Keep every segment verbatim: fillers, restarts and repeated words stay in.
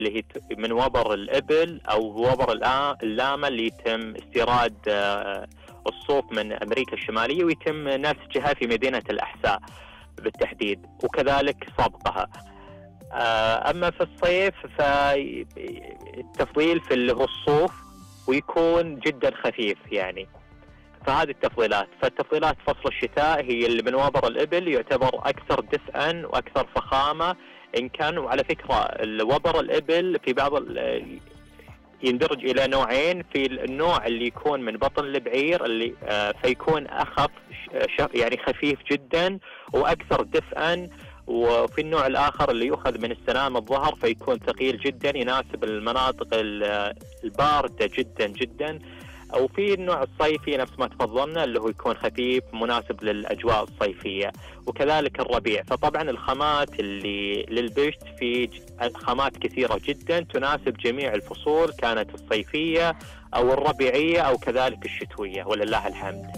اللي هي من وبر الإبل أو وبر اللامة اللي يتم استيراد الصوف من أمريكا الشمالية ويتم نسجها في مدينة الأحساء بالتحديد، وكذلك صبغها. أما في الصيف فالتفضيل في اللي هو الصوف ويكون جدا خفيف يعني. فهذه التفضيلات. فالتفضيلات فصل الشتاء هي اللي من وبر الإبل يعتبر أكثر دفئا وأكثر فخامة إن كان. وعلى فكرة وبر الإبل في بعض يندرج إلى نوعين، في النوع اللي يكون من بطن البعير اللي فيكون أخف يعني خفيف جدا وأكثر دفئا، وفي النوع الآخر اللي يؤخذ من السنام الظهر فيكون ثقيل جدا يناسب المناطق الباردة جدا جدا. أو في النوع الصيفي نفس ما تفضلنا اللي هو يكون خفيف مناسب للأجواء الصيفية، وكذلك الربيع. فطبعا الخامات اللي للبشت في خامات كثيرة جدا تناسب جميع الفصول، كانت الصيفية أو الربيعية أو كذلك الشتوية، ولله الحمد.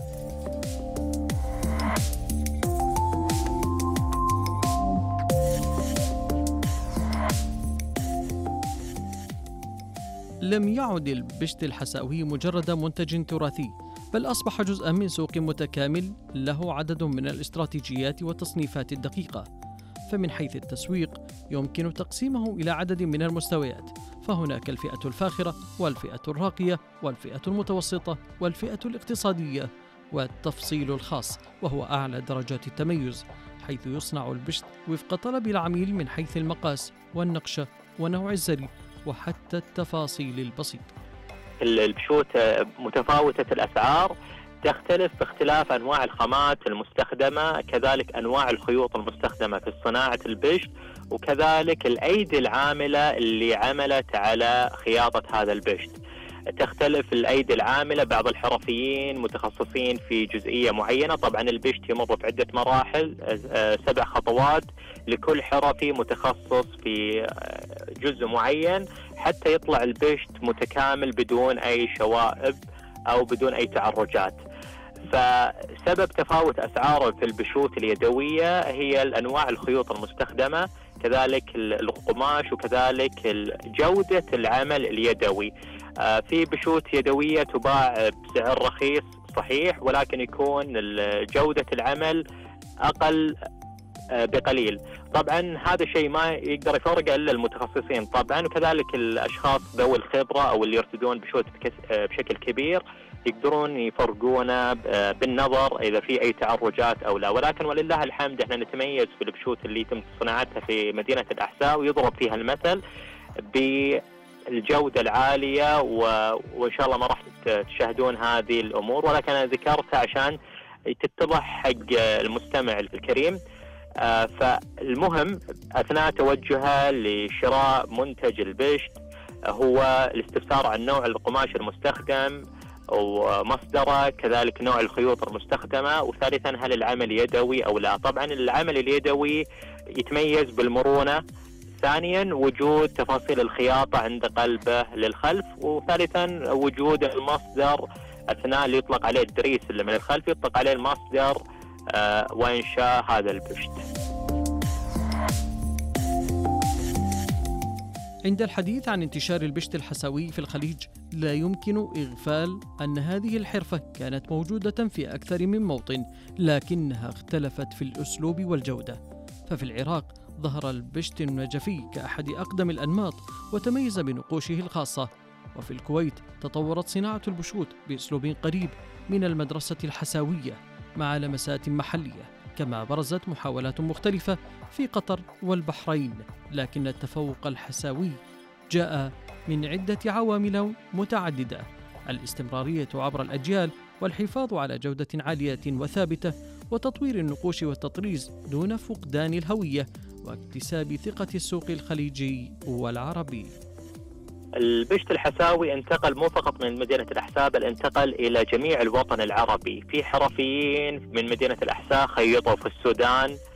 لم يعد البشت الحساوي مجرد منتج تراثي، بل أصبح جزءا من سوق متكامل له عدد من الاستراتيجيات والتصنيفات الدقيقة. فمن حيث التسويق يمكن تقسيمه إلى عدد من المستويات، فهناك الفئة الفاخرة والفئة الراقية والفئة المتوسطة والفئة الاقتصادية والتفصيل الخاص، وهو أعلى درجات التميز، حيث يصنع البشت وفق طلب العميل من حيث المقاس والنقشة ونوع الزري وحتى التفاصيل البسيطة. البشوت متفاوتة الأسعار تختلف باختلاف أنواع الخامات المستخدمة، كذلك أنواع الخيوط المستخدمة في صناعة البشت، وكذلك الأيدي العاملة اللي عملت على خياطة هذا البشت. تختلف الأيدي العاملة، بعض الحرفيين متخصصين في جزئية معينة. طبعا البشت يمر بعدة مراحل، سبع خطوات، لكل حرفي متخصص في جزء معين حتى يطلع البشت متكامل بدون أي شوائب أو بدون أي تعرجات. فسبب تفاوت أسعاره في البشوت اليدوية هي الأنواع الخيوط المستخدمة، كذلك القماش، وكذلك جودة العمل اليدوي. في بشوت يدوية تباع بسعر رخيص صحيح، ولكن يكون جودة العمل أقل بقليل. طبعا هذا الشيء ما يقدر يفرق إلا المتخصصين طبعا، وكذلك الأشخاص ذوي الخبرة أو اللي يرتدون بشوت بشكل كبير يقدرون يفرقون بالنظر إذا في أي تعرجات أو لا. ولكن ولله الحمد احنا نتميز في البشوت اللي يتم صناعتها في مدينة الأحساء ويضرب فيها المثل بالجودة العالية، وإن شاء الله ما راح تشاهدون هذه الأمور، ولكن أنا ذكرتها عشان تتضح حق المستمع الكريم. آه فالمهم أثناء توجهه لشراء منتج البشت هو الاستفسار عن نوع القماش المستخدم ومصدره، كذلك نوع الخيوط المستخدمة، وثالثا هل العمل يدوي أو لا. طبعا العمل اليدوي يتميز بالمرونة، ثانيا وجود تفاصيل الخياطة عند قلبه للخلف، وثالثا وجود المصدر أثناء اللي يطلق عليه الدريس اللي من الخلف يطلق عليه المصدر آه وإنشاء هذا البشت. عند الحديث عن انتشار البشت الحساوي في الخليج لا يمكن إغفال أن هذه الحرفة كانت موجودة في أكثر من موطن، لكنها اختلفت في الأسلوب والجودة. ففي العراق ظهر البشت النجفي كأحد أقدم الأنماط وتميز بنقوشه الخاصة، وفي الكويت تطورت صناعة البشوت بأسلوب قريب من المدرسة الحساوية مع لمسات محلية، كما برزت محاولات مختلفة في قطر والبحرين. لكن التفوق الحساوي جاء من عدة عوامل متعددة: الاستمرارية عبر الأجيال، والحفاظ على جودة عالية وثابتة، وتطوير النقوش والتطريز دون فقدان الهوية، واكتساب ثقة السوق الخليجي والعربي. البشت الحساوي انتقل مو فقط من مدينة الأحساء، بل انتقل إلى جميع الوطن العربي. في حرفيين من مدينة الأحساء خيطوا في السودان،